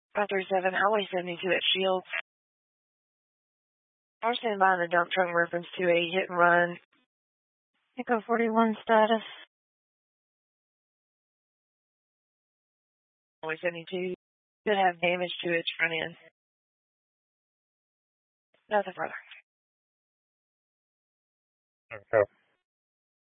537, Highway 72 at Shields. Our stand by in the dump truck reference to a hit and run. Echo 41 status. Highway 72 could have damage to its front end. Nothing further. Okay.